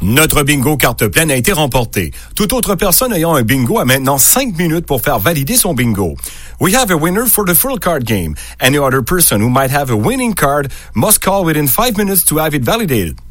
Notre bingo carte pleine a été remporté. Toute autre personne ayant un bingo a maintenant 5 minutes pour faire valider son bingo. We have a winner for the full card game. Any other person who might have a winning card must call within 5 minutes to have it validated.